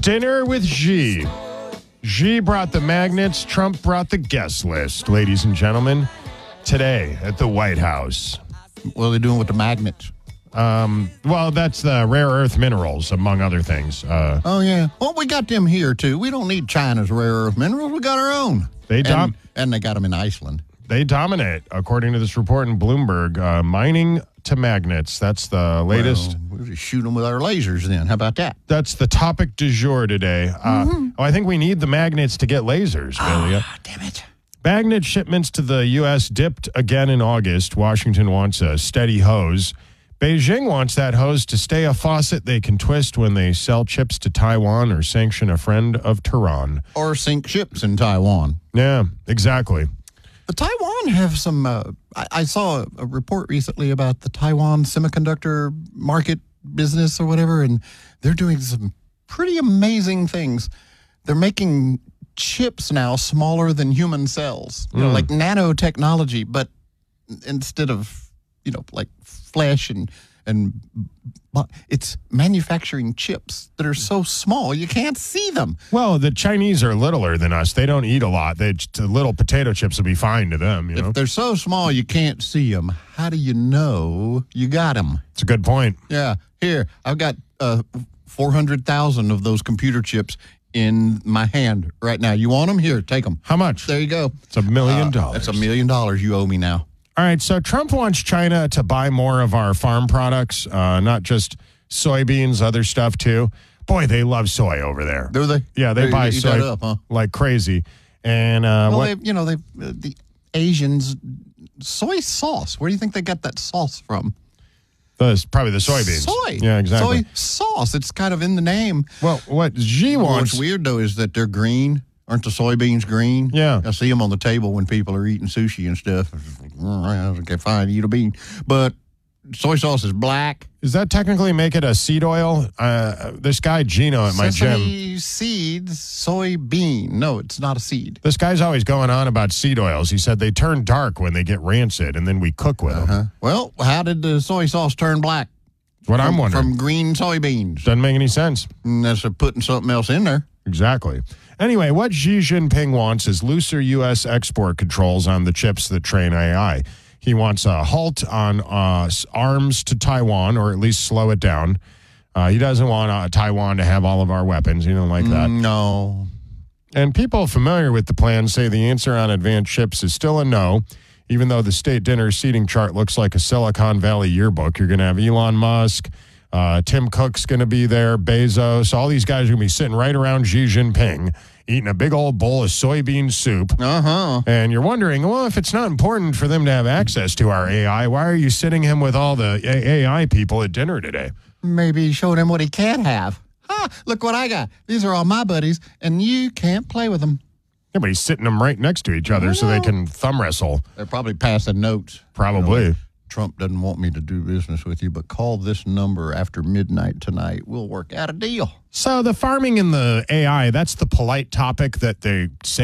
Dinner with Xi. Xi brought the magnets. Trump brought the guest list, ladies and gentlemen, today at the White House. What are they doing with the magnets? Well, that's the rare earth minerals, among other things. Oh, yeah. Well, we got them here, too. We don't need China's rare earth minerals. We got our own. And they got them in Iceland. They dominate, according to this report in Bloomberg. Mining to magnets. That's the latest. Well, we'll just shoot them with our lasers then. How about that? That's the topic du jour today. I think we need the magnets to get lasers, Billy. Damn it. Magnet shipments to the U.S. dipped again in August. Washington wants a steady hose. Beijing wants that hose to stay a faucet they can twist when they sell chips to Taiwan or sanction a friend of Tehran. Or sink ships in Taiwan. Yeah, exactly. The Taiwan have some, I saw a report recently about the Taiwan semiconductor market business or whatever, and they're doing some pretty amazing things. They're making chips now smaller than human cells, you know, like nanotechnology, but instead of, you know, like flesh and it's manufacturing chips that are so small you can't see them. Well, the Chinese are littler than us. They don't eat a lot. The little potato chips will be fine to them. If they're so small you can't see them, how do you know you got them? It's a good point. Yeah. Here, I've got 400,000 of those computer chips in my hand right now. You want them? Here, take them. How much? There you go. It's $1 million. That's $1 million you owe me now. All right, so Trump wants China to buy more of our farm products, not just soybeans, other stuff too. Boy, they love soy over there. Do they? Yeah, they buy eat soy that up, huh? like crazy. And the Asians, soy sauce. Where do you think they got that sauce from? Probably the soybeans. Soy. Yeah, exactly. Soy sauce. It's kind of in the name. Well, what Xi wants. What's weird, though, is that they're green. Aren't the soybeans green? Yeah. I see them on the table when people are eating sushi and stuff. All right, okay, fine, eat a bean. But soy sauce is black. Does that technically make it a seed oil? This guy, Gino, at my gym. Sesame seeds, soybean. No, it's not a seed. This guy's always going on about seed oils. He said they turn dark when they get rancid, and then we cook with them. Well, how did the soy sauce turn black? That's what I'm wondering. From green soybeans. Doesn't make any sense. Unless they're putting something else in there. Exactly. Anyway, what Xi Jinping wants is looser U.S. export controls on the chips that train AI. He wants a halt on arms to Taiwan, or at least slow it down. He doesn't want Taiwan to have all of our weapons. He don't like that. No. And people familiar with the plan say the answer on advanced chips is still a no, even though the state dinner seating chart looks like a Silicon Valley yearbook. You're going to have Elon Musk, Tim Cook's going to be there, Bezos. All these guys are going to be sitting right around Xi Jinping, eating a big old bowl of soybean soup. And you're wondering, well, if it's not important for them to have access to our AI, why are you sitting him with all the AI people at dinner today? Maybe show him what he can have. Look what I got. These are all my buddies, and you can't play with them. Yeah, but he's sitting them right next to each other so they can thumb wrestle. They're probably passing notes. Probably. You know, Trump doesn't want me to do business with you, but call this number after midnight tonight. We'll work out a deal. So the farming and the AI, that's the polite topic that they say